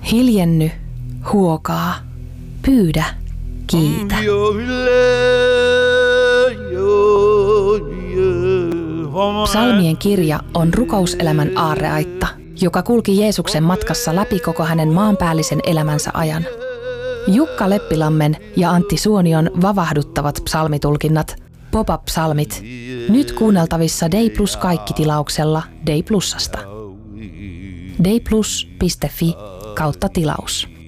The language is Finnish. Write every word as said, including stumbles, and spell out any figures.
Hiljenny, huokaa, pyydä, kiitä. Psalmien kirja on rukouselämän aarreaitta, joka kulki Jeesuksen matkassa läpi koko hänen maanpäällisen elämänsä ajan. Jukka Leppilammen ja Antti Suonion vavahduttavat psalmitulkinnat, pop-up-psalmit, nyt kuunneltavissa Dei Plus kaikki-tilauksella Dei Plusasta. dei plus piste fi kautta tilaus.